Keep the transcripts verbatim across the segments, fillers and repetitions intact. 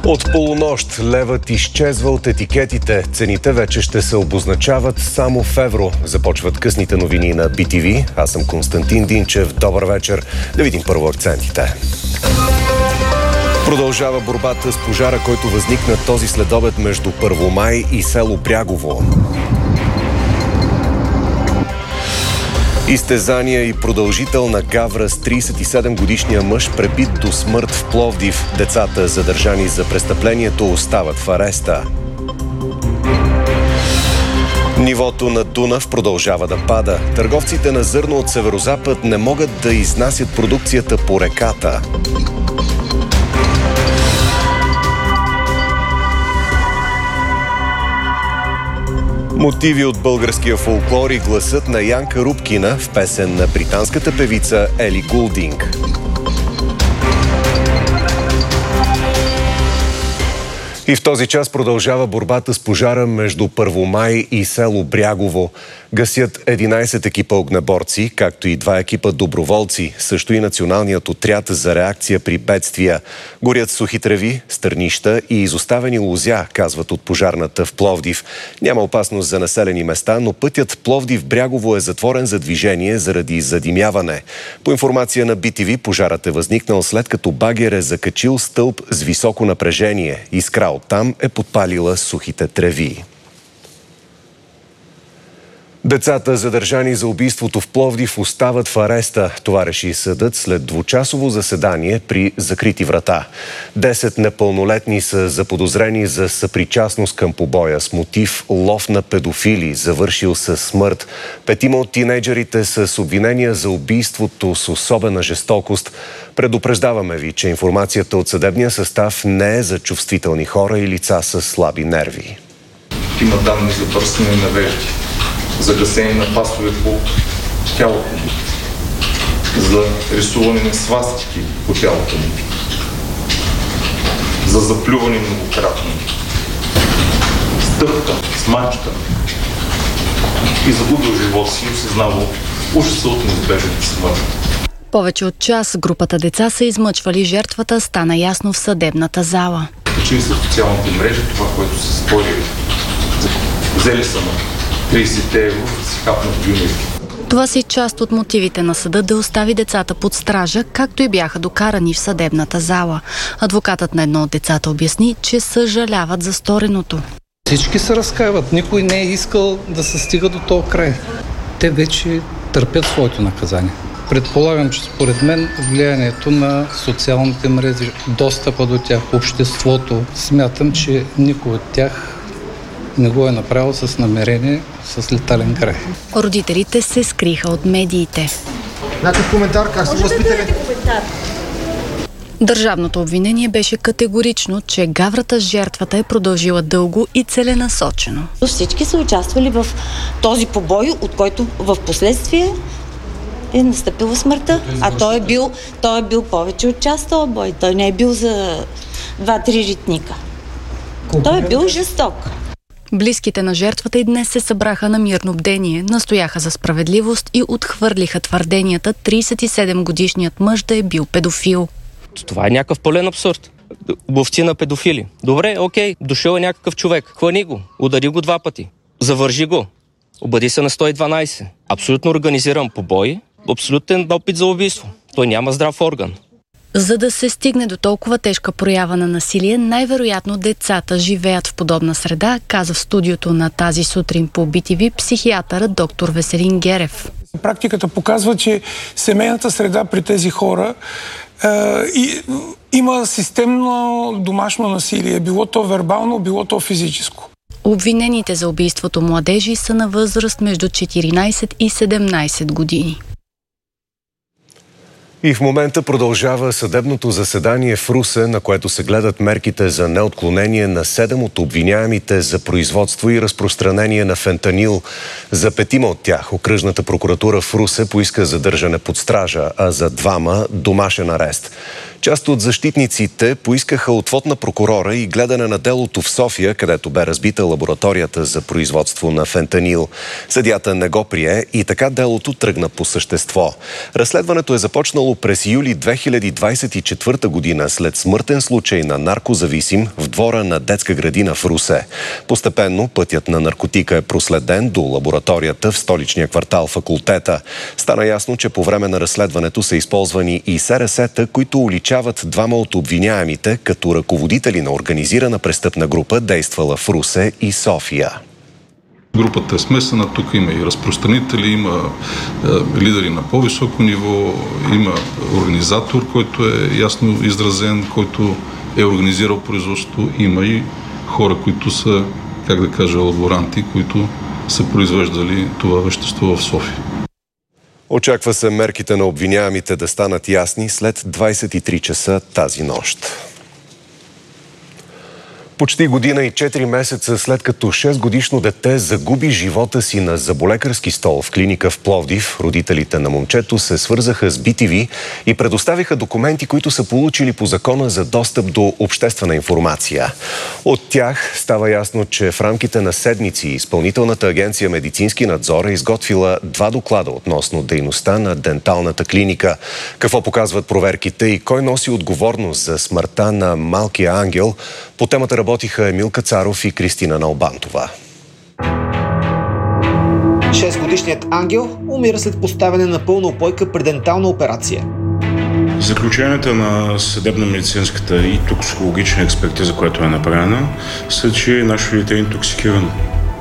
От полунощ левът изчезва от етикетите. Цените вече ще се обозначават само в евро. Започват късните новини на Би Ти Ви. Аз съм Константин Динчев. Добър вечер. Да видим първо акцентите. Продължава борбата с пожара, който възникна този следобед между Първомай и село Брягово. Изтезания и продължителна гавра с тридесет и седем годишния мъж, пребит до смърт в Пловдив. Децата, задържани за престъплението, остават в ареста. Нивото на Дунав продължава да пада. Търговците на зърно от северозапад не могат да изнасят продукцията по реката. Мотиви от българския фолклор и гласът на Янка Рубкина в песен на британската певица Ели Гулдинг. И в този час продължава борбата с пожара между Първомай и село Брягово. Гасят единадесет екипа огнеборци, както и два екипа доброволци, също и националният отряд за реакция при бедствия. Горят сухи треви, стърнища и изоставени лозя, казват от пожарната в Пловдив. Няма опасност за населени места, но пътят Пловдив-Брягово е затворен за движение заради задимяване. По информация на Би Ти Ви, пожарът е възникнал след като багер е закачил стълб с високо напрежение. Искра оттам е подпалила сухите треви. Децата, задържани за убийството в Пловдив, остават в ареста. Това реши съдът след двучасово заседание при закрити врата. Десет непълнолетни са заподозрени за съпричастност към побоя с мотив лов на педофили, завършил със смърт. Петима от тинейджерите са с обвинения за убийството с особена жестокост. Предупреждаваме ви, че информацията от съдебния състав не е за чувствителни хора и лица с слаби нерви. Има данни за бърсане на вежди, за гасене на пасове по тялото му, за рисуване на свастики по тялото му, за заплюване многократно, стъпка, смачка и загубил живота си и осъзнавал ужаса от неизбежната смърт. Повече от час групата деца са измъчвали жертвата, стана ясно в съдебната зала. Качили са в социалните мрежи това, което са спорили. Взели са на тридесет евро да си хапнат бюнирки. Това си част от мотивите на съда да остави децата под стража, както и бяха докарани в съдебната зала. Адвокатът на едно от децата обясни, че съжаляват за стореното. Всички се разкаиват. Никой не е искал да се стига до този край. Те вече търпят своето наказание. Предполагам, че според мен влиянието на социалните мрежи, достъпа до тях, обществото, смятам, че никой от тях не го е направил с намерение, с летален край. Родителите се скриха от медиите. Някакъв коментар, как са възпитали? Държавното обвинение беше категорично, че гаврата с жертвата е продължила дълго и целенасочено. Всички са участвали в този побой, от който в последствие е настъпила смъртта. А той е бил, той е бил повече от час този бой. Той не е бил за два-три ритника. Той е бил жесток. Близките на жертвата и днес се събраха на мирно бдение, настояха за справедливост и отхвърлиха твърденията тридесет и седем годишният мъж да е бил педофил. Това е някакъв пълен абсурд. Ловци на педофили. Добре, окей, дошъл е някакъв човек. Хвани го, удари го два пъти, завържи го, обади се на сто и дванадесет. Абсолютно организиран побой, абсолютен опит за убийство. Той няма здрав орган. За да се стигне до толкова тежка проява на насилие, най-вероятно децата живеят в подобна среда, каза в студиото на Тази сутрин по Би Ти Ви психиатърът доктор Веселин Герев. Практиката показва, че семейната среда при тези хора е, и, има системно домашно насилие, било то вербално, било то физическо. Обвинените за убийството младежи са на възраст между четиринадесет и седемнадесет години. И в момента продължава съдебното заседание в Русе, на което се гледат мерките за неотклонение на седем от обвиняемите за производство и разпространение на фентанил. За петима от тях окръжната прокуратура в Русе поиска задържане под стража, а за двама домашен арест. Част от защитниците поискаха отвод на прокурора и гледане на делото в София, където бе разбита лабораторията за производство на фентанил. Съдията не го прие и така делото тръгна по същество. Разследването е започнало през юли две хиляди двадесет и четвърта година след смъртен случай на наркозависим в двора на детска градина в Русе. Постепенно пътят на наркотика е проследен до лабораторията в столичния квартал Факултета. Стана ясно, че по време на разследването са използвани и СРС-та, които уличават двама от обвиняемите като ръководители на организирана престъпна група, действала в Русе и София. Групата е смесена, тук има и разпространители, има е, лидери на по-високо ниво, има организатор, който е ясно изразен, който е организирал производството, има и хора, които са, как да кажа, лаборанти, които са произвеждали това вещество в София. Очаква се мерките на обвиняемите да станат ясни след двадесет и три часа тази нощ. Почти година и четири месеца след като шестгодишно дете загуби живота си на зъболекарски стол в клиника в Пловдив, родителите на момчето се свързаха с би ти ви и предоставиха документи, които са получили по закона за достъп до обществена информация. От тях става ясно, че в рамките на седмици Изпълнителната агенция Медицински надзор е изготвила два доклада относно дейността на денталната клиника. Какво показват проверките и кой носи отговорност за смъртта на малкия ангел? По темата работиха Емил Кацаров и Кристина Налбантова. Шестгодишният ангел умира след поставяне на пълна упойка при дентална операция. Заключенията на съдебно-медицинската и токсикологична експертиза, която е направена, са, че нашето дете е интоксикирано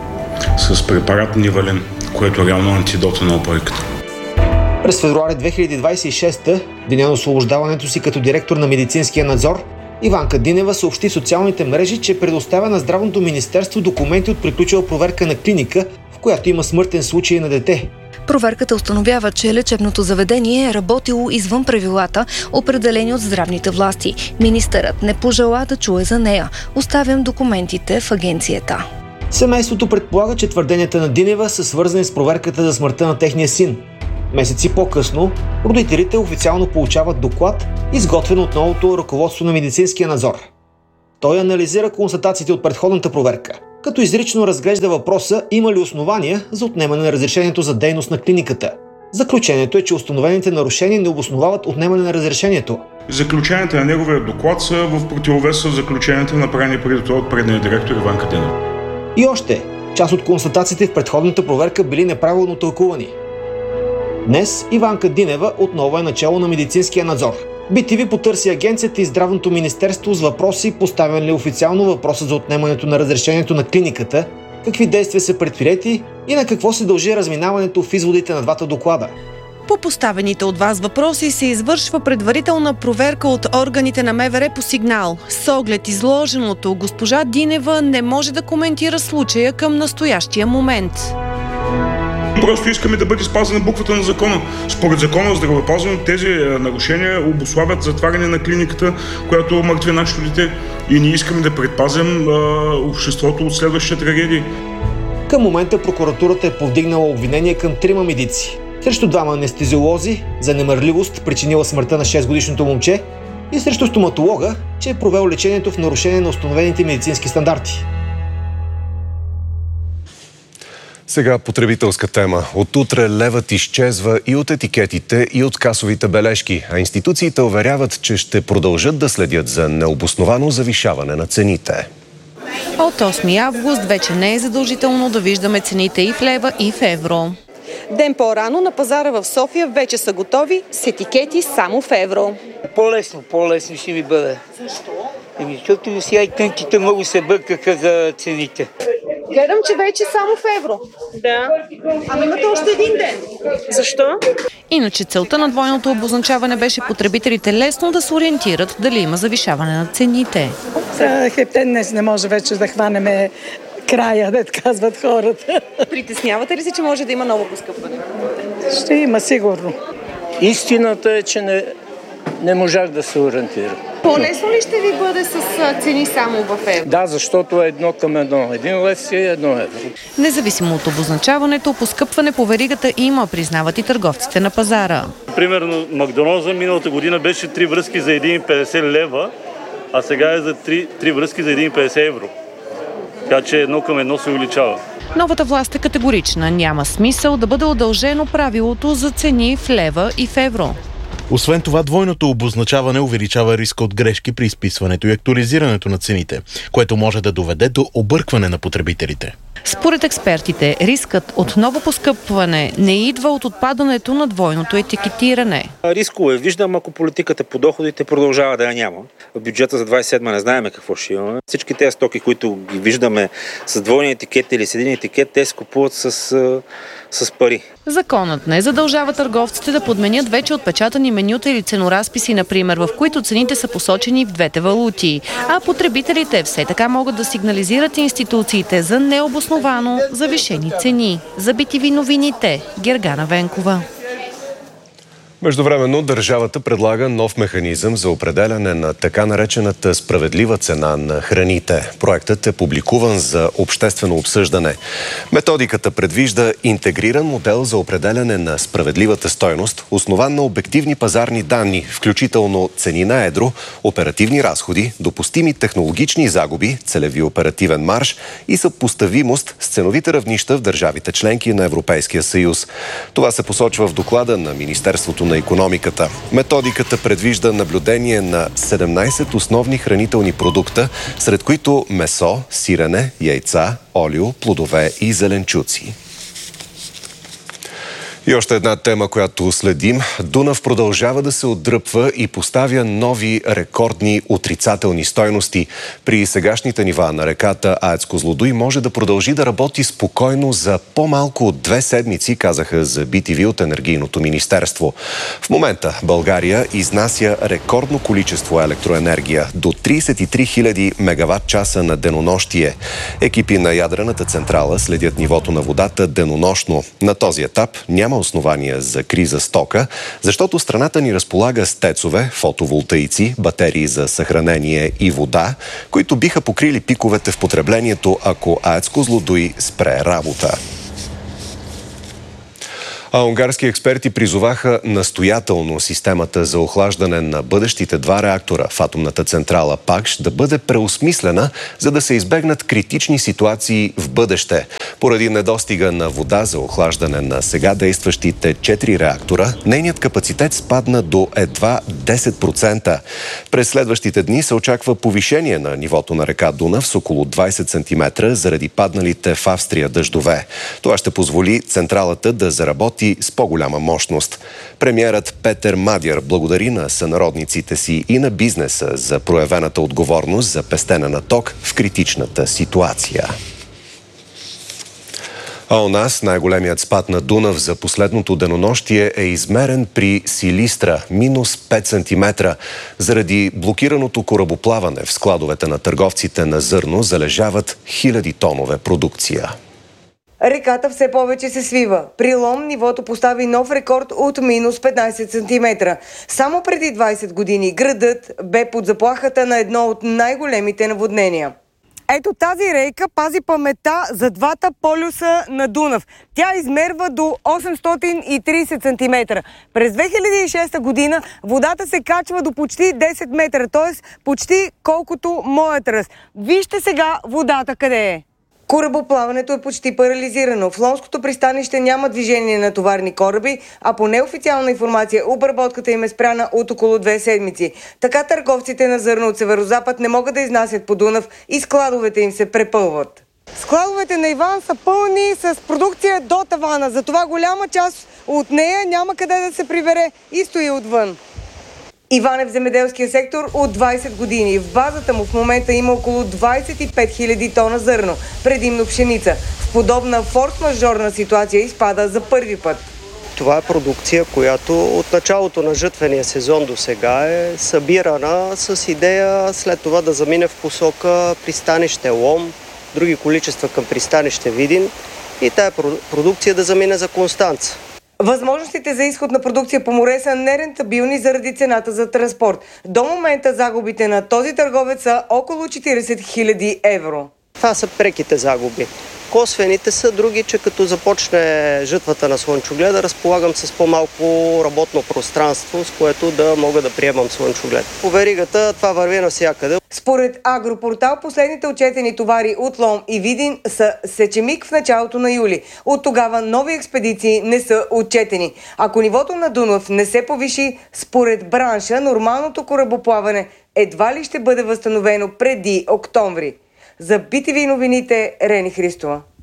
с препарат Нивален, което е реално антидота на упойката. През февруари две хиляди двадесет и шеста, деня на освобождаването си като директор на медицинския надзор, Иванка Динева съобщи в социалните мрежи, че предоставя на Здравното министерство документи от приключила проверка на клиника, в която има смъртен случай на дете. Проверката установява, че лечебното заведение е работило извън правилата, определени от здравните власти. Министърът не пожела да чуе за нея. Оставям документите в агенцията. Семейството предполага, че твърденията на Динева са свързани с проверката за смъртта на техния син. Месеци по-късно родителите официално получават доклад, изготвен от новото ръководство на медицинския надзор. Той анализира констатациите от предходната проверка, като изрично разглежда въпроса има ли основания за отнемане на разрешението за дейност на клиниката. Заключението е, че установените нарушения не обосновават отнемане на разрешението. Заключенията на неговия доклад са в противовес с заключенията, направени преди това от предния директор Иванка Динева. И още, част от констатациите в предходната проверка били неправилно тълкувани. Днес Иванка Динева отново е начало на медицинския надзор. би ти ви потърси агенцията и Здравното министерство с въпроси, поставен ли официално въпроса за отнемането на разрешението на клиниката, какви действия са предприети и на какво се дължи разминаването в изводите на двата доклада. По поставените от вас въпроси се извършва предварителна проверка от органите на М В Р по сигнал. С оглед изложеното, госпожа Динева не може да коментира случая към настоящия момент. Просто искаме да бъде спазена буквата на закона. Според закона за здравеопазването тези нарушения обуславят затваряне на клиниката, която мъртви нашето дете. И ние искаме да предпазим а, обществото от следващите трагедии. Към момента прокуратурата е повдигнала обвинение към трима медици. Срещу двама анестезиолози за немърливост, причинила смъртта на шестгодишното момче, и срещу стоматолога, че е провел лечението в нарушение на установените медицински стандарти. Сега потребителска тема. От утре левът изчезва и от етикетите, и от касовите бележки, а институциите уверяват, че ще продължат да следят за необосновано завишаване на цените. От осми август вече не е задължително да виждаме цените и в лева, и в евро. Ден по-рано на пазара в София вече са готови с етикети само в евро. По-лесно, по-лесно ще ми бъде. Защо? Еми, защото сега и тънките много се бъркаха за цените. Гледам, че вече само в евро. Да. Ами имате още един ден. Защо? Иначе целта на двойното обозначаване беше потребителите лесно да се ориентират дали има завишаване на цените. За хептен днес не може вече да хванеме края, да казват хората. Притеснявате ли се, че може да има ново поскъпване? Ще има, сигурно. Истината е, че не, не можах да се ориентирам. По-лесно ли ще ви бъде с цени само в евро? Да, защото е едно към едно. Един лев си е едно евро. Независимо от обозначаването, поскъпване по веригата има, признават и търговците на пазара. Примерно Макдоналдс миналата година беше три връзки за един цяло и петдесет лева, а сега е за три връзки за един цяло и петдесет евро. Така че едно към едно се увеличава. Новата власт е категорична. Няма смисъл да бъде удължено правилото за цени в лева и в евро. Освен това, двойното обозначаване увеличава риска от грешки при изписването и актуализирането на цените, което може да доведе до объркване на потребителите. Според експертите, рискът от ново поскъпване не идва от отпадането на двойното етикетиране. Рискове виждам, ако политиката по доходите продължава да я няма. В бюджета за двадесет и седма не знаем какво ще имаме. Всички тези стоки, които ги виждаме с двойни етикет или с един етикет, те се купуват с, с пари. Законът не задължава търговците да подменят вече отпечатани менюта или ценоразписи, например, в които цените са посочени в двете валути. А потребителите все така могат да сигнализират институциите за необосновано завишени цени. За би ти ви новините, Гергана Венкова. Междувременно държавата предлага нов механизъм за определяне на така наречената справедлива цена на храните. Проектът е публикуван за обществено обсъждане. Методиката предвижда интегриран модел за определяне на справедливата стойност, основан на обективни пазарни данни, включително цени на едро, оперативни разходи, допустими технологични загуби, целеви оперативен марж и съпоставимост с ценовите равнища в държавите членки на Европейския съюз. Това се посочва в доклада на Министерството на икономиката. Методиката предвижда наблюдение на седемнадесет основни хранителни продукта, сред които месо, сирене, яйца, олио, плодове и зеленчуци. И още една тема, която следим. Дунав продължава да се отдръпва и поставя нови рекордни отрицателни стойности. При сегашните нива на реката АЕЦ Козлодуй може да продължи да работи спокойно за по-малко от две седмици, казаха за би ти ви от Енергийното министерство. В момента България изнася рекордно количество електроенергия до тридесет и три хиляди мегават часа на денонощие. Екипи на ядрената централа следят нивото на водата денонощно. На този етап няма основания за криза с тока, защото страната ни разполага с тецове, фотоволтаици, батерии за съхранение и вода, които биха покрили пиковете в потреблението, ако АЕЦ Козлодуй спре работа. А унгарски експерти призоваха настоятелно системата за охлаждане на бъдещите два реактора в атомната централа ПАКШ да бъде преосмислена, за да се избегнат критични ситуации в бъдеще. Поради недостига на вода за охлаждане на сега действащите четири реактора, нейният капацитет спадна до едва десет процента. През следващите дни се очаква повишение на нивото на река Дунав с около двадесет сантиметра заради падналите в Австрия дъждове. Това ще позволи централата да заработи с по-голяма мощност. Премиерът Петър Мадяр благодари на сънародниците си и на бизнеса за проявената отговорност за пестене на ток в критичната ситуация. А у нас най-големият спад на Дунав за последното денонощие е измерен при Силистра – минус пет сантиметра. Заради блокираното корабоплаване в складовете на търговците на зърно залежават хиляди тонове продукция. Реката все повече се свива. При лом нивото постави нов рекорд от минус петнадесет сантиметра. Само преди двадесет години градът бе под заплахата на едно от най-големите наводнения. Ето тази рейка пази паметта за двата полюса на Дунав. Тя измерва до осемстотин и тридесет сантиметра. През две хиляди и шеста година водата се качва до почти десет метра, т.е. почти колкото моят ръст. Вижте сега водата къде е. Корабоплаването е почти парализирано. В Ломското пристанище няма движение на товарни кораби, а по неофициална информация обработката им е спряна от около две седмици. Така търговците на зърно от северозапад не могат да изнасят по Дунав и складовете им се препълват. Складовете на Иван са пълни с продукция до тавана, затова голяма част от нея няма къде да се прибере и стои отвън. Иван е в земеделския сектор от двадесет години. В базата му в момента има около двадесет и пет хиляди тона зърно, предимно пшеница. В подобна форс-мажорна ситуация изпада за първи път. Това е продукция, която от началото на жътвения сезон до сега е събирана с идея след това да замине в посока пристанище Лом, други количества към пристанище Видин и тая продукция да замине за Констанца. Възможностите за изход на продукция по море са нерентабилни заради цената за транспорт. До момента загубите на този търговец са около четиридесет хиляди евро. Това са преките загуби. Косвените са други, че като започне жътвата на слънчогледа, разполагам с по-малко работно пространство, с което да мога да приемам слънчоглед. По веригата това върви навсякъде. Според Агропортал, последните отчетени товари от Лом и Видин са сечемик в началото на юли. От тогава нови експедиции не са отчетени. Ако нивото на Дунав не се повиши, според бранша, нормалното корабоплаване едва ли ще бъде възстановено преди октомври. За би ти ви новините, Рени Христова.